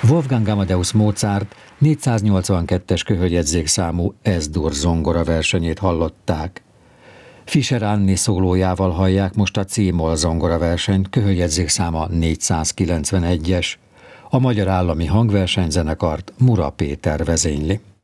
Wolfgang Amadeus Mozart 482-es köhögjegyzékszámú S-dur zongora versenyét hallották. Fischer Anni szólójával hallják most a C-moll zongora versenyt, köhögjegyzékszáma 491-es. A Magyar Állami Hangversenyzenekart Mura Péter vezényli.